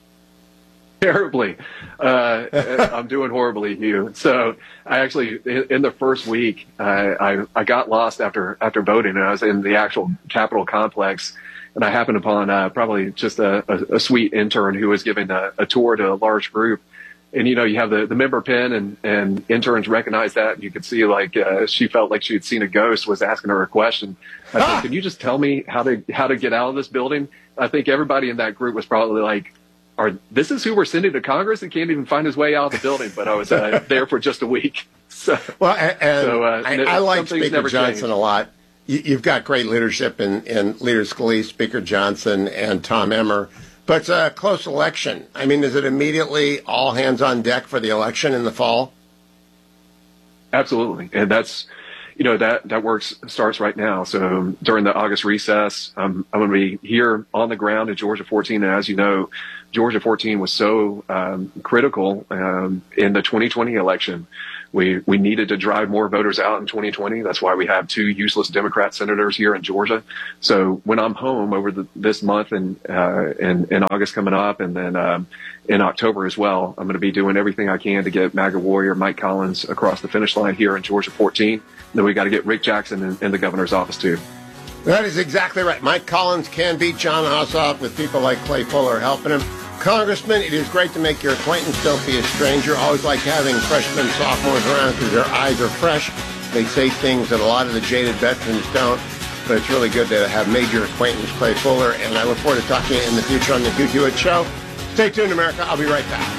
Terribly. Uh, I'm doing horribly, Hugh. So I actually, in the first week, I, I, I got lost after after voting, and I was in the actual Capitol complex, and I happened upon uh, probably just a, a, a sweet intern who was giving a, a tour to a large group. And, you know, you have the, the member pin, and, and interns recognize that. And you could see, like, uh, she felt like she had seen a ghost, was asking her a question. I said, can you just tell me how to how to get out of this building? I think everybody in that group was probably like, "Are this is who we're sending to Congress and can't even find his way out of the building?" But I was uh, there for just a week. So, well, and, and so, uh, I, I like Speaker Johnson changed. a lot. you, you've got great leadership in, in Leader Scalise, Speaker Johnson, and Tom Emmer. But it's a close election. I mean, is it immediately all hands on deck for the election in the fall? Absolutely. And that's, you know, that, that work starts right now. So during the August recess, um, I'm going to be here on the ground at Georgia fourteen. And as you know, Georgia fourteen was so um, critical um, in the twenty twenty election. We we needed to drive more voters out in twenty twenty. That's why we have two useless Democrat senators here in Georgia. So when I'm home over the, this month and uh, in, in August coming up, and then um, in October as well, I'm going to be doing everything I can to get MAGA warrior Mike Collins across the finish line here in Georgia fourteen. Then we got to get Rick Jackson in, in the governor's office too. That is exactly right. Mike Collins can beat John Ossoff with people like Clay Fuller helping him. Congressman, it is great to make your acquaintance. Don't be a stranger. Always like having freshmen, sophomores around because their eyes are fresh. They say things that a lot of the jaded veterans don't. But it's really good to have made your acquaintance, Clay Fuller. And I look forward to talking to you in the future on the Hugh Hewitt Show. Stay tuned, America. I'll be right back.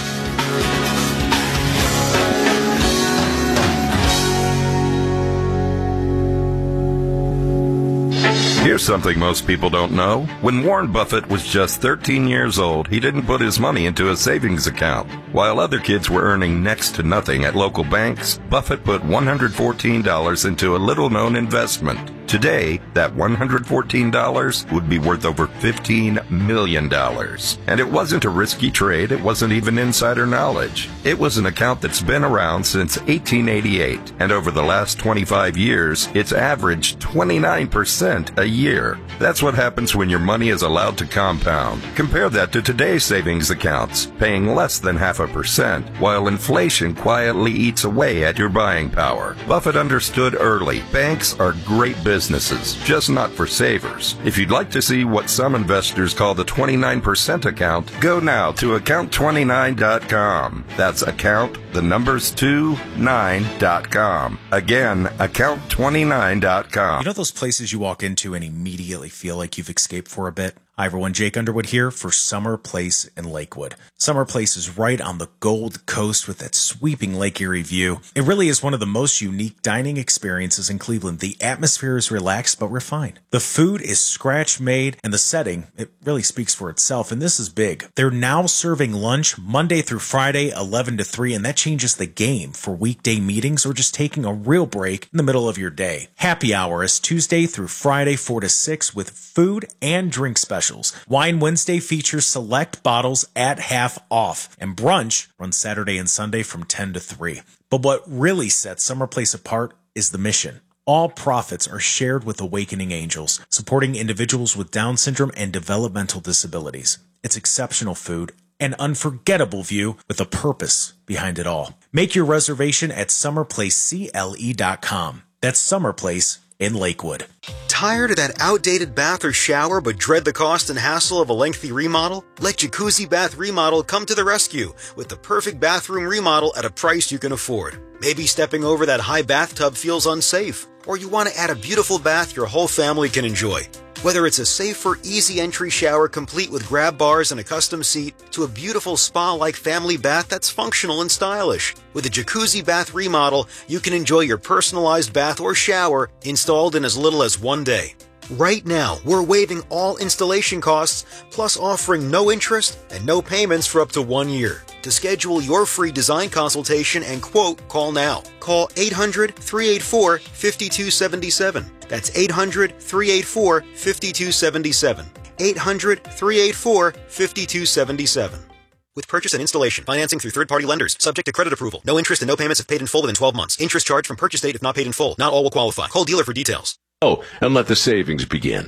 Here's something most people don't know. When Warren Buffett was just thirteen years old, he didn't put his money into a savings account. While other kids were earning next to nothing at local banks, Buffett put one hundred fourteen dollars into a little-known investment. Today, that one hundred fourteen dollars would be worth over fifteen million dollars. And it wasn't a risky trade. It wasn't even insider knowledge. It was an account that's been around since eighteen eighty-eight. And over the last twenty-five years, it's averaged twenty-nine percent a year. That's what happens when your money is allowed to compound. Compare that to today's savings accounts, paying less than half a percent, while inflation quietly eats away at your buying power. Buffett understood early. Banks are great businesses, just not for savers. If you'd like to see what some investors call the twenty-nine percent account, go now to account twenty-nine dot com. That's account, the numbers two, nine dot com. Again, account twenty-nine dot com. You know those places you walk into and immediately feel like you've escaped for a bit? Hi everyone, Jake Underwood here for Summer Place in Lakewood. Summer Place is right on the Gold Coast with that sweeping Lake Erie view. It really is one of the most unique dining experiences in Cleveland. The atmosphere is relaxed but refined. The food is scratch-made, and the setting, it really speaks for itself, and this is big. They're now serving lunch Monday through Friday, eleven to three, and that changes the game for weekday meetings or just taking a real break in the middle of your day. Happy hour is Tuesday through Friday, four to six, with food and drink specials. Wine Wednesday features select bottles at half off, and brunch runs Saturday and Sunday from ten to three. But what really sets Summer Place apart is the mission. All profits are shared with Awakening Angels, supporting individuals with Down syndrome and developmental disabilities. It's exceptional food, an unforgettable view with a purpose behind it all. Make your reservation at summer place c l e dot com. That's Summer Place in Lakewood. Tired of that outdated bath or shower but dread the cost and hassle of a lengthy remodel? Let Jacuzzi Bath Remodel come to the rescue with the perfect bathroom remodel at a price you can afford. Maybe stepping over that high bathtub feels unsafe, or you want to add a beautiful bath your whole family can enjoy. Whether it's a safer, easy entry shower complete with grab bars and a custom seat, to a beautiful spa-like family bath that's functional and stylish. With a Jacuzzi Bath Remodel, you can enjoy your personalized bath or shower installed in as little as one day. Right now, we're waiving all installation costs, plus offering no interest and no payments for up to one year. To schedule your free design consultation and quote, call now. Call eight hundred, three eight four, five two seven seven. That's eight hundred, three eight four, five two seven seven. eight hundred, three eight four, five two seven seven. With purchase and installation, financing through third-party lenders, subject to credit approval. No interest and no payments if paid in full within twelve months. Interest charged from purchase date if not paid in full. Not all will qualify. Call dealer for details. Oh, and let the savings begin.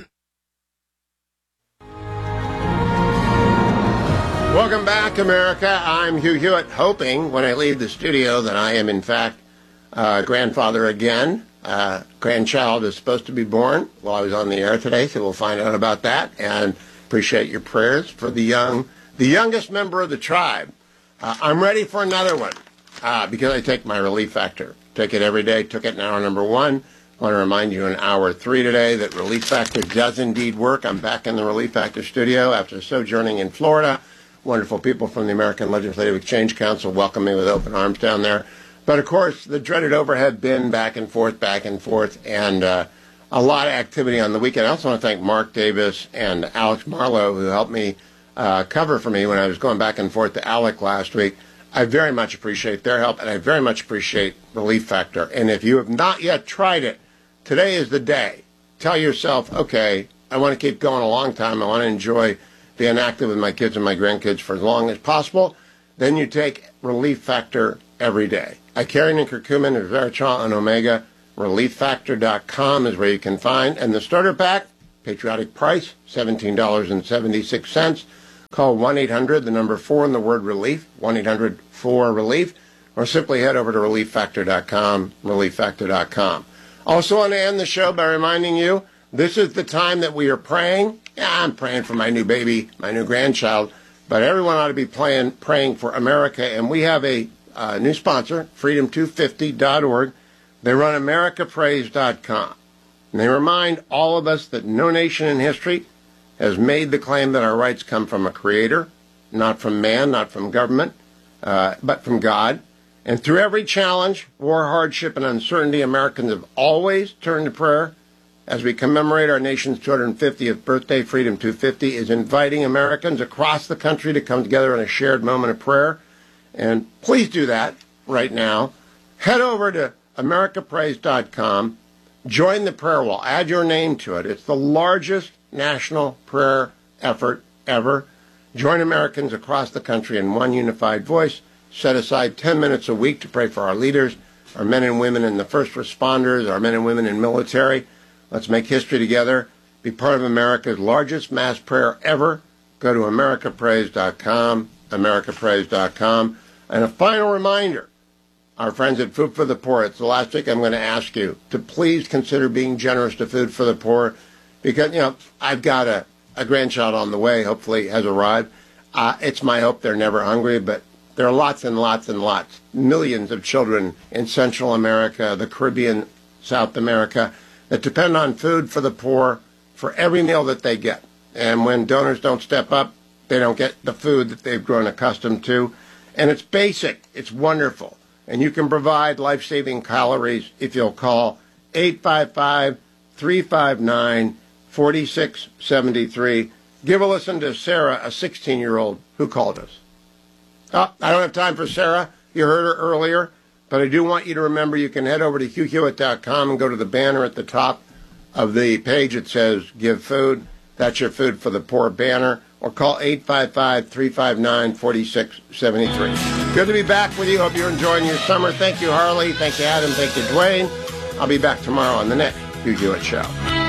Welcome back, America. I'm Hugh Hewitt, hoping when I leave the studio that I am, in fact, uh, grandfather again. Uh, grandchild is supposed to be born while I was on the air today, so we'll find out about that. And appreciate your prayers for the young, the youngest member of the tribe. Uh, I'm ready for another one uh, because I take my Relief Factor. Take it every day. Took it in hour number one. I want to remind you in hour three today that Relief Factor does indeed work. I'm back in the Relief Factor studio after sojourning in Florida. Wonderful people from the American Legislative Exchange Council welcome me with open arms down there. But, of course, the dreaded overhead bin back and forth, back and forth. And uh, a lot of activity on the weekend. I also want to thank Mark Davis and Alex Marlowe, who helped me uh, cover for me when I was going back and forth to Alec last week. I very much appreciate their help, and I very much appreciate Relief Factor. And if you have not yet tried it, today is the day. Tell yourself, okay, I want to keep going a long time. I want to enjoy being active with my kids and my grandkids for as long as possible. Then you take Relief Factor every day. Icarian and curcumin, resveratrol, and omega. relief factor dot com is where you can find. And the starter pack, patriotic price, seventeen dollars and seventy-six cents. Call one eight hundred, the number four and the word relief, one eight hundred four relief, or simply head over to relief factor dot com, relief factor dot com. Also want to end the show by reminding you, this is the time that we are praying. Yeah, I'm praying for my new baby, my new grandchild, but everyone ought to be playing, praying for America. And we have a uh, new sponsor, freedom two fifty dot org. They run america praise dot com. And they remind all of us that no nation in history has made the claim that our rights come from a creator, not from man, not from government, uh, but from God. And through every challenge, war, hardship, and uncertainty, Americans have always turned to prayer. As we commemorate our nation's two hundred fiftieth birthday, Freedom two fifty is inviting Americans across the country to come together in a shared moment of prayer. And please do that right now. Head over to america praise dot com. Join the prayer wall. Add your name to it. It's the largest national prayer effort ever. Join Americans across the country in one unified voice. Set aside ten minutes a week to pray for our leaders, our men and women in the first responders, our men and women in military. Let's make history together. Be part of America's largest mass prayer ever. Go to america praise dot com, america praise dot com. And a final reminder, our friends at Food for the Poor, it's the last week I'm going to ask you to please consider being generous to Food for the Poor, because, you know, I've got a, a grandchild on the way, hopefully has arrived. Uh, it's my hope they're never hungry, but there are lots and lots and lots, millions of children in Central America, the Caribbean, South America, that depend on Food for the Poor for every meal that they get. And when donors don't step up, they don't get the food that they've grown accustomed to. And it's basic. It's wonderful. And you can provide life-saving calories if you'll call eight five five, three five nine, four six seven three. Give a listen to Sarah, a sixteen-year-old who called us. Oh, I don't have time for Sarah. You heard her earlier. But I do want you to remember you can head over to hugh hewitt dot com and go to the banner at the top of the page. It says Give Food. That's your Food for the Poor banner. Or call eight five five, three five nine, four six seven three. Good to be back with you. Hope you're enjoying your summer. Thank you, Harley. Thank you, Adam. Thank you, Dwayne. I'll be back tomorrow on the next Hugh Hewitt Show.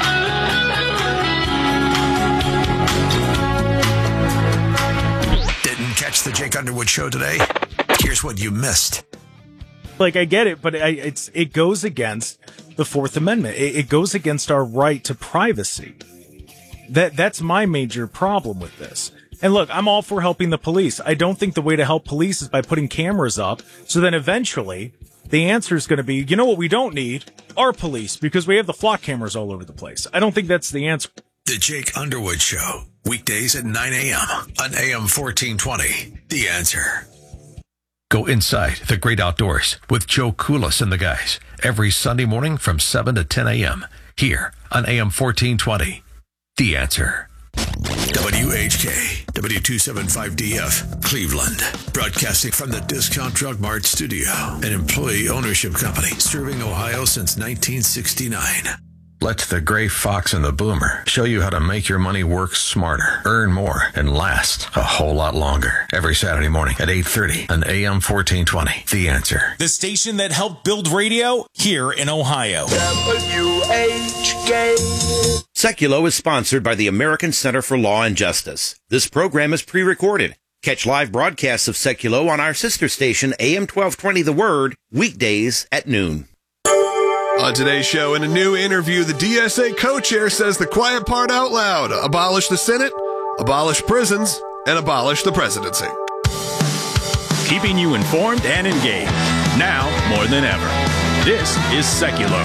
Didn't catch the Jake Underwood Show today? Here's what you missed. Like, I get it, but I, it's it goes against the Fourth Amendment. It, it goes against our right to privacy. That That's my major problem with this. And look, I'm all for helping the police. I don't think the way to help police is by putting cameras up. So then eventually the answer is going to be, you know what we don't need? Our police, because we have the flock cameras all over the place. I don't think that's the answer. The Jake Underwood Show, weekdays at nine a.m. on A M fourteen twenty. The Answer. Go inside the great outdoors with Joe Koulis and the guys every Sunday morning from seven to ten a.m. here on A M fourteen twenty. The Answer. W H K, W two seventy-five D F, Cleveland. Broadcasting from the Discount Drug Mart studio, an employee ownership company serving Ohio since nineteen sixty-nine. Let the gray fox and the boomer show you how to make your money work smarter, earn more, and last a whole lot longer. Every Saturday morning at eight thirty on A M fourteen twenty. The Answer. The station that helped build radio here in Ohio. W H K. Seculo is sponsored by the American Center for Law and Justice. This program is pre-recorded. Catch live broadcasts of Seculo on our sister station, A M twelve twenty The Word, weekdays at noon. On today's show, in a new interview, the D S A co-chair says the quiet part out loud: abolish the Senate, abolish prisons, and abolish the presidency. Keeping you informed and engaged, now more than ever. This is Seculo.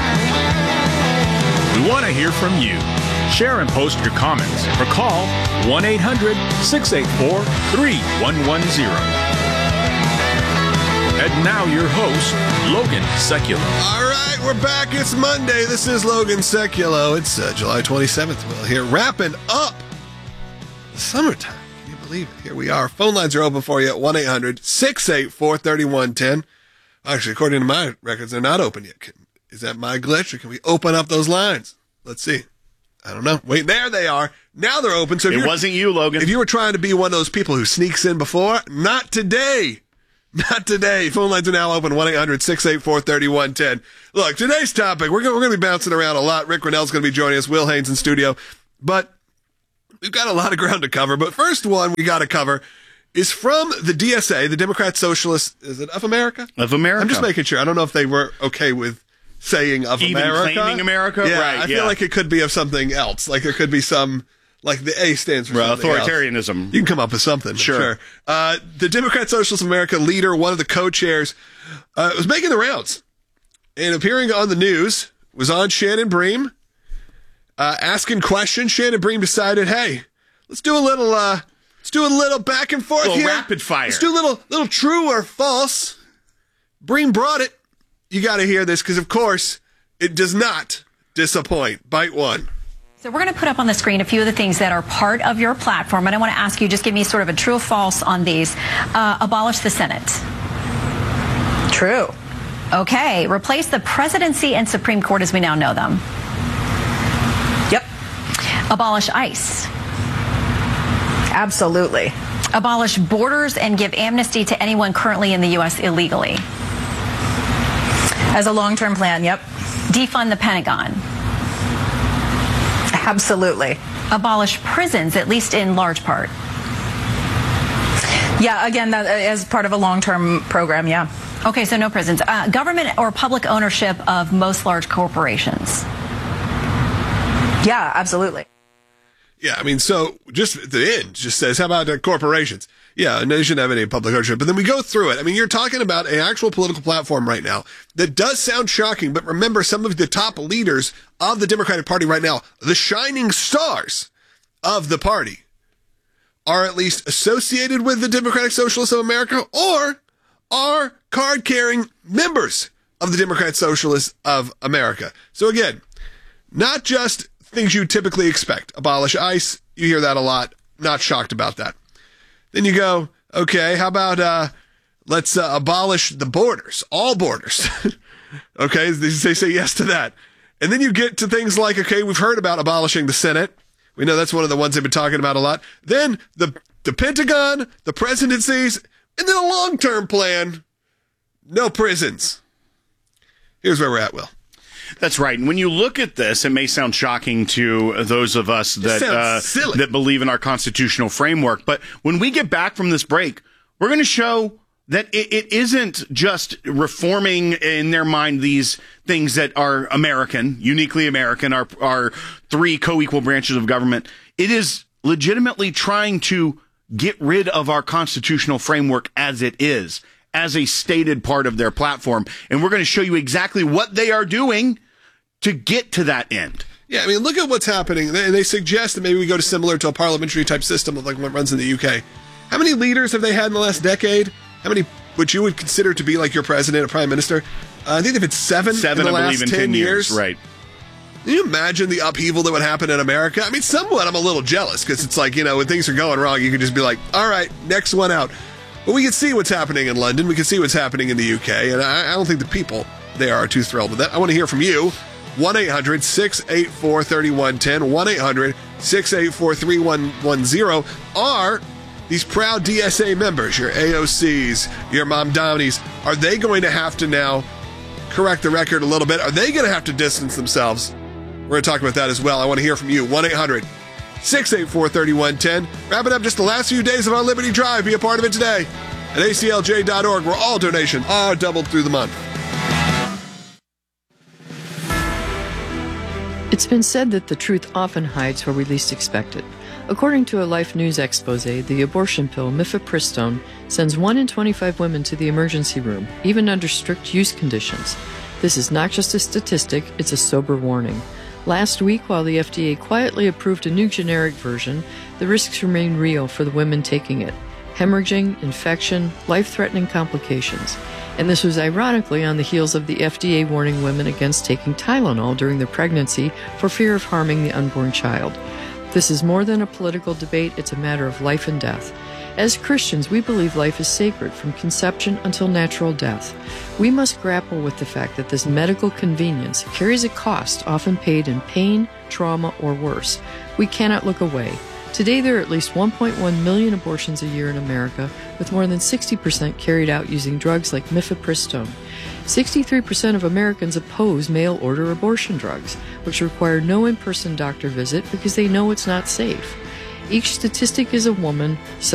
We want to hear from you. Share and post your comments or call one eight hundred, six eight four, three one one zero. And now your host, Logan Sekulow. All right, we're back. It's Monday. This is Logan Sekulow. It's uh, July twenty-seventh. Well, here, wrapping up the summertime. Can you believe it? Here we are. Phone lines are open for you at one eight hundred six eight four three one one zero. Actually, according to my records, they're not open yet. Can, is that my glitch, or can we open up those lines? Let's see. I don't know. Wait, there they are. Now they're open. So it wasn't you, Logan. If you were trying to be one of those people who sneaks in before, not today. Not today. Phone lines are now open, one eight hundred six eight four three one one zero. Look, today's topic, we're going we're to be bouncing around a lot. Rick Rennell's going to be joining us, Will Haynes in studio. But we've got a lot of ground to cover. But first one we got to cover is from the D S A, the Democrat Socialist, is it of America? Of America. I'm just making sure. I don't know if they were okay with saying of Even America. claiming America? Yeah, Right, I yeah. feel like it could be of something else. Like there could be some, like the A stands for Right, something else. authoritarianism. You can come up with something. I'm Sure. sure. Uh, the Democrat Socialist of America leader, one of the co-chairs, uh, was making the rounds and appearing on the news, was on Shannon Bream, uh, asking questions. Shannon Bream decided, hey, let's do a little, uh, let's do a little back and forth Little here. rapid fire. Let's do a little, little true or false. Bream brought it. You got to hear this because, of course, it does not disappoint. Bite one. So we're going to put up on the screen a few of the things that are part of your platform, and I want to ask you, just give me sort of a true or false on these. Uh, abolish the Senate. True. Okay. Replace the presidency and Supreme Court as we now know them. Yep. Abolish ICE. Absolutely. Abolish borders and give amnesty to anyone currently in the U S illegally. As a long-term plan, yep. Defund the Pentagon. Absolutely. Abolish prisons, at least in large part. Yeah, again, that, as part of a long-term program, yeah. Okay, so no prisons. Uh, government or public ownership of most large corporations. Yeah, absolutely. Yeah, I mean, so just at the end, just says, how about uh, corporations? Yeah, no, you shouldn't have any public ownership. But then we go through it. I mean, you're talking about an actual political platform right now that does sound shocking, but remember, some of the top leaders of the Democratic Party right now, the shining stars of the party, are at least associated with the Democratic Socialists of America or are card-carrying members of the Democratic Socialists of America. So again, not just things you typically expect. Abolish ICE. You hear that a lot. Not shocked about that. Then you go, okay, how about uh, let's uh, abolish the borders, all borders. Okay, they say yes to that. And then you get to things like, okay, we've heard about abolishing the Senate. We know that's one of the ones they've been talking about a lot. Then the the Pentagon, the presidencies, and then a long-term plan, no prisons. Here's where we're at, Will. That's right. And when you look at this, it may sound shocking to those of us that uh, that believe in our constitutional framework. But when we get back from this break, we're going to show that it, it isn't just reforming in their mind these things that are American, uniquely American, our, our three co-equal branches of government. It is legitimately trying to get rid of our constitutional framework as it is, as a stated part of their platform. And we're going to show you exactly what they are doing to get to that end. Yeah, I mean, look at what's happening. They, they suggest that maybe we go to similar to a parliamentary type system of like what runs in the U K. How many leaders have they had in the last decade? How many which you would consider to be like your president or prime minister? Uh, I think they've had seven, seven in the I last believe, in ten, ten years. years. Right. Can you imagine the upheaval that would happen in America? I mean, somewhat I'm a little jealous because it's like, you know, when things are going wrong, you can just be like, all right, next one out. But we can see what's happening in London. We can see what's happening in the U K. And I, I don't think the people there are too thrilled with that. I want to hear from you. one eight hundred six eight four three one one zero. one eight hundred six eight four three one one zero. Are these proud D S A members, your A O Cs, your Mom Dominies, are they going to have to now correct the record a little bit? Are they going to have to distance themselves? We're going to talk about that as well. I want to hear from you. one eight hundred six eight four three one one zero. Wrapping up just the last few days of our Liberty Drive. Be a part of it today at A C L J dot org, where all donations are doubled through the month. It's been said that the truth often hides where we least expect it. According to a Life News expose, the abortion pill mifepristone sends one in twenty-five women to the emergency room, even under strict use conditions. This is not just a statistic, it's a sober warning. Last week, while the F D A quietly approved a new generic version, the risks remain real for the women taking it. Hemorrhaging, infection, life-threatening complications. And this was ironically on the heels of the F D A warning women against taking Tylenol during their pregnancy for fear of harming the unborn child. This is more than a political debate, it's a matter of life and death. As Christians, we believe life is sacred from conception until natural death. We must grapple with the fact that this medical convenience carries a cost often paid in pain, trauma, or worse. We cannot look away. Today, there are at least one point one million abortions a year in America, with more than sixty percent carried out using drugs like mifepristone. sixty-three percent of Americans oppose mail-order abortion drugs, which require no in-person doctor visit because they know it's not safe. Each statistic is a woman